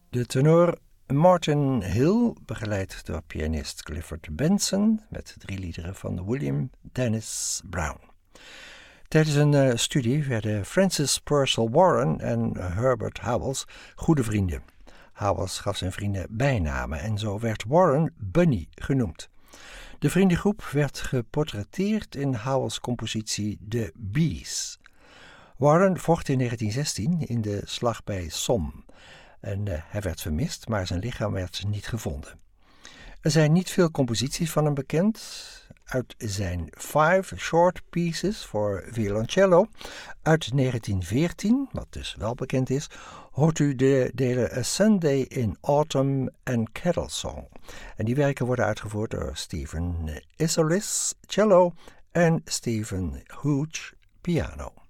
De tenor Martin Hill, begeleid door pianist Clifford Benson, met 3 liederen van William Dennis Brown. Tijdens een studie werden Francis Purcell Warren en Herbert Howells goede vrienden. Howells gaf zijn vrienden bijnamen en zo werd Warren Bunny genoemd. De vriendengroep werd geportretteerd in Howells' compositie The Bees. Warren vocht in 1916 in de slag bij Somme. En hij werd vermist, maar zijn lichaam werd niet gevonden. Er zijn niet veel composities van hem bekend. Uit zijn 5 Short Pieces voor violoncello uit 1914, wat dus wel bekend is, hoort u de delen A Sunday in Autumn en Kettle Song. En die werken worden uitgevoerd door Stephen Isserlis, cello, en Stephen Hooch, piano.